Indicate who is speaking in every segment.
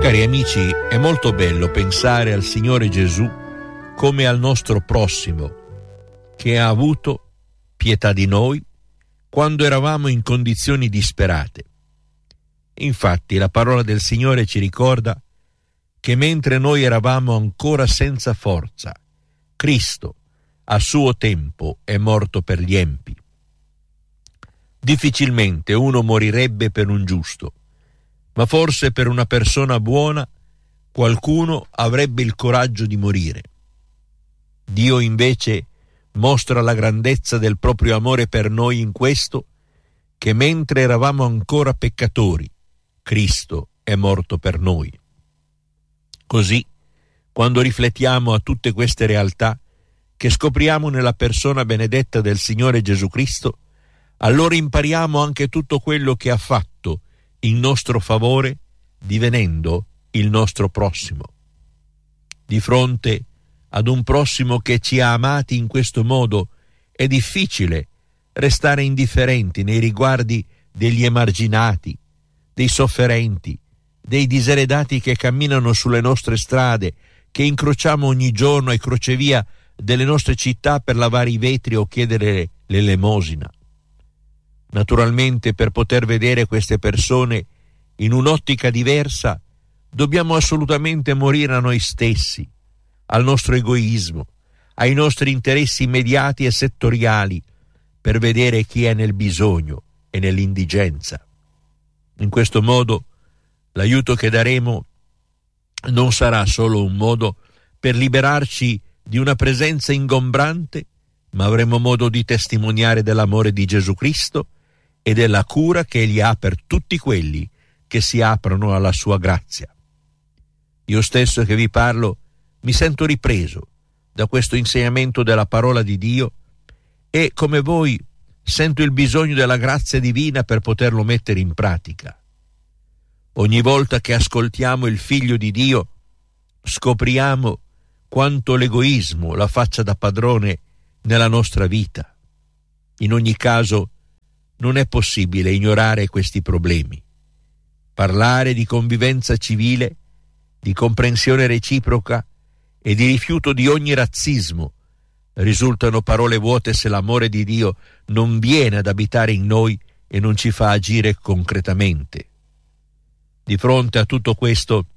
Speaker 1: Cari amici, è molto bello pensare al Signore Gesù come al nostro prossimo, che ha avuto pietà di noi quando eravamo in condizioni disperate. Infatti, la parola del Signore ci ricorda che mentre noi eravamo ancora senza forza, Cristo, a suo tempo, è morto per gli empi. Difficilmente uno morirebbe per un giusto, ma forse per una persona buona qualcuno avrebbe il coraggio di morire. Dio invece mostra la grandezza del proprio amore per noi in questo, che mentre eravamo ancora peccatori, Cristo è morto per noi. Così, quando riflettiamo a tutte queste realtà che scopriamo nella persona benedetta del Signore Gesù Cristo, allora impariamo anche tutto quello che ha fatto in nostro favore, divenendo il nostro prossimo. Di fronte ad un prossimo che ci ha amati in questo modo, è difficile restare indifferenti nei riguardi degli emarginati, dei sofferenti, dei diseredati che camminano sulle nostre strade, che incrociamo ogni giorno ai crocevia delle nostre città per lavare i vetri o chiedere l'elemosina. Naturalmente, per poter vedere queste persone in un'ottica diversa, dobbiamo assolutamente morire a noi stessi, al nostro egoismo, ai nostri interessi immediati e settoriali, per vedere chi è nel bisogno e nell'indigenza. In questo modo, l'aiuto che daremo non sarà solo un modo per liberarci di una presenza ingombrante, ma avremo modo di testimoniare dell'amore di Gesù Cristo e della cura che Egli ha per tutti quelli che si aprono alla sua grazia. Io stesso che vi parlo mi sento ripreso da questo insegnamento della parola di Dio e, come voi, sento il bisogno della grazia divina per poterlo mettere in pratica. Ogni volta che ascoltiamo il Figlio di Dio, scopriamo quanto l'egoismo la faccia da padrone nella nostra vita. In ogni caso, non è possibile ignorare questi problemi. Parlare di convivenza civile, di comprensione reciproca e di rifiuto di ogni razzismo risultano parole vuote se l'amore di Dio non viene ad abitare in noi e non ci fa agire concretamente. Di fronte a tutto questo,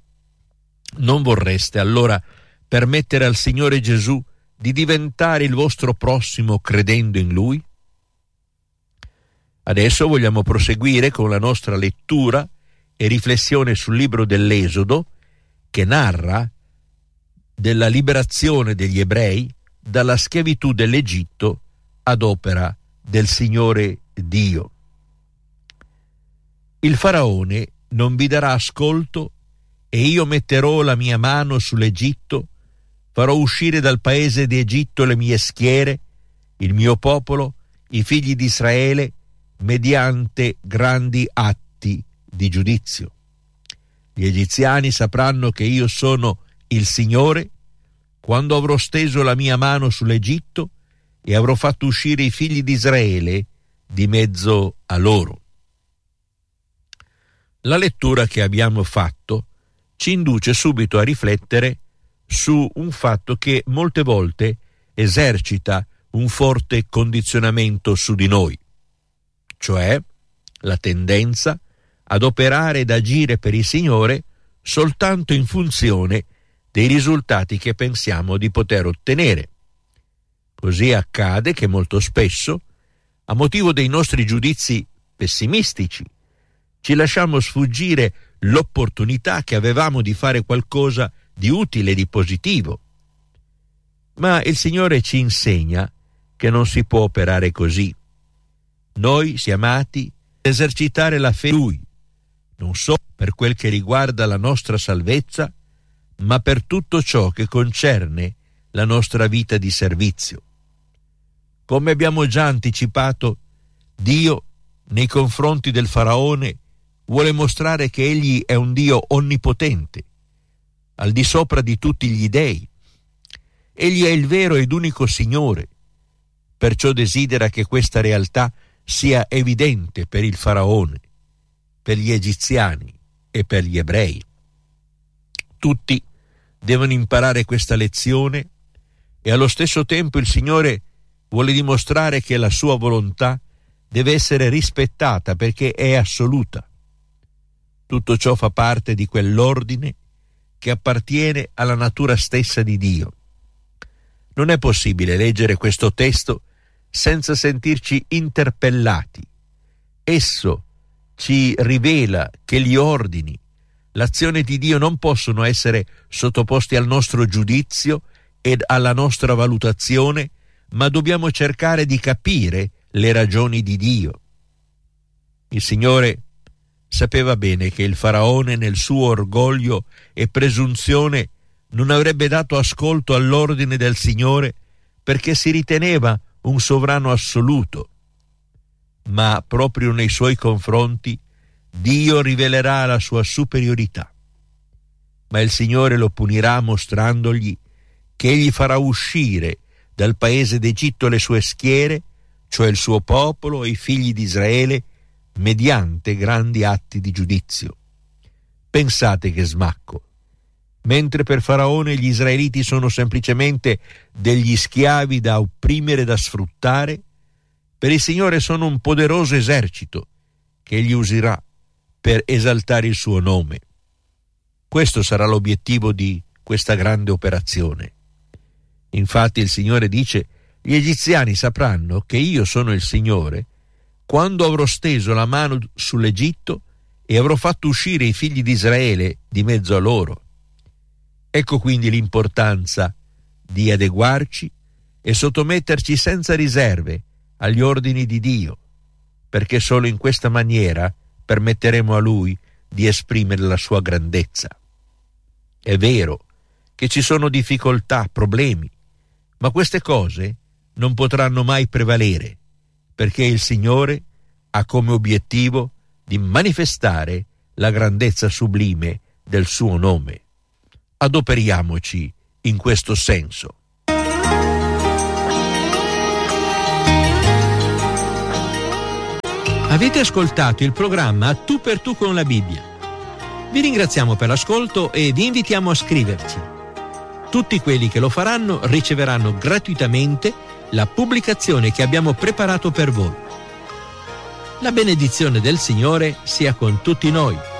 Speaker 1: non vorreste allora permettere al Signore Gesù di diventare il vostro prossimo credendo in Lui? Adesso vogliamo proseguire con la nostra lettura e riflessione sul libro dell'Esodo, che narra della liberazione degli ebrei dalla schiavitù dell'Egitto ad opera del Signore Dio. Il faraone non vi darà ascolto e io metterò la mia mano sull'Egitto, farò uscire dal paese di Egitto le mie schiere, il mio popolo, i figli di Israele, mediante grandi atti di giudizio. Gli egiziani sapranno che io sono il Signore quando avrò steso la mia mano sull'Egitto e avrò fatto uscire i figli di Israele di mezzo a loro. La lettura che abbiamo fatto ci induce subito a riflettere su un fatto che molte volte esercita un forte condizionamento su di noi, cioè la tendenza ad operare ed agire per il Signore soltanto in funzione dei risultati che pensiamo di poter ottenere. Così accade che molto spesso, a motivo dei nostri giudizi pessimistici, ci lasciamo sfuggire l'opportunità che avevamo di fare qualcosa di utile e di positivo. Ma il Signore ci insegna che non si può operare così. Noi siamo chiamati ad esercitare la fede in Lui, non solo per quel che riguarda la nostra salvezza, ma per tutto ciò che concerne la nostra vita di servizio. Come abbiamo già anticipato, Dio, nei confronti del Faraone, vuole mostrare che Egli è un Dio onnipotente, al di sopra di tutti gli dei. Egli è il vero ed unico Signore, perciò desidera che questa realtà sia evidente per il Faraone, per gli egiziani e per gli ebrei. Tutti devono imparare questa lezione e allo stesso tempo il Signore vuole dimostrare che la sua volontà deve essere rispettata perché è assoluta. Tutto ciò fa parte di quell'ordine che appartiene alla natura stessa di Dio. Non è possibile leggere questo testo senza sentirci interpellati. Esso ci rivela che gli ordini, l'azione di Dio non possono essere sottoposti al nostro giudizio ed alla nostra valutazione, ma dobbiamo cercare di capire le ragioni di Dio. Il Signore sapeva bene che il Faraone, nel suo orgoglio e presunzione, non avrebbe dato ascolto all'ordine del Signore perché si riteneva un sovrano assoluto, ma proprio nei suoi confronti Dio rivelerà la sua superiorità. Ma il Signore lo punirà mostrandogli che egli farà uscire dal paese d'Egitto le sue schiere, cioè il suo popolo e i figli di Israele, mediante grandi atti di giudizio. Pensate che smacco! Mentre per Faraone gli israeliti sono semplicemente degli schiavi da opprimere e da sfruttare, per il Signore sono un poderoso esercito che egli userà per esaltare il suo nome. Questo sarà l'obiettivo di questa grande operazione. Infatti il Signore dice: gli egiziani sapranno che io sono il Signore quando avrò steso la mano sull'Egitto e avrò fatto uscire i figli di Israele di mezzo a loro. Ecco quindi l'importanza di adeguarci e sottometterci senza riserve agli ordini di Dio, perché solo in questa maniera permetteremo a Lui di esprimere la sua grandezza. È vero che ci sono difficoltà, problemi, ma queste cose non potranno mai prevalere, perché il Signore ha come obiettivo di manifestare la grandezza sublime del suo nome. Adoperiamoci in questo senso.
Speaker 2: Avete ascoltato il programma Tu per Tu con la Bibbia. Vi ringraziamo per l'ascolto e vi invitiamo a scriverci. Tutti quelli che lo faranno riceveranno gratuitamente la pubblicazione che abbiamo preparato per voi. La benedizione del Signore sia con tutti noi.